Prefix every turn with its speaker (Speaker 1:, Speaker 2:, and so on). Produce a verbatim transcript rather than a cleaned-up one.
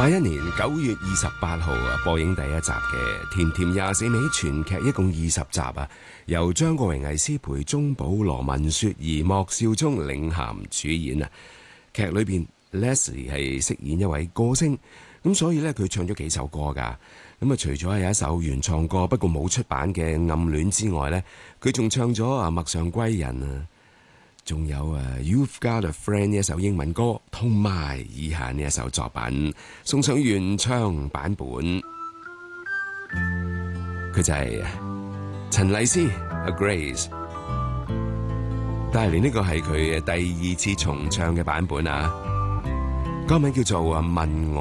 Speaker 1: 八一年九月二十八號啊，播映第一集嘅《甜甜廿四味》全劇，一共二十集啊，由張國榮、魏思培、鍾寶、羅文雪兒、莫少聰領銜主演啊。劇裏邊 Leslie 係飾演一位歌星，咁所以咧佢唱咗幾首歌噶。咁啊，除咗係有一首原創歌，不過冇出版嘅《暗戀》之外咧，佢仲唱咗啊《陌上歸人》啊。仲有啊 You've Got a Friend 呢一首英文歌，同埋以下呢一首作品送上原唱版本，佢就係陳麗斯 A Grace， 但係呢個係佢第二次重唱嘅版本啊，歌名叫做啊問我。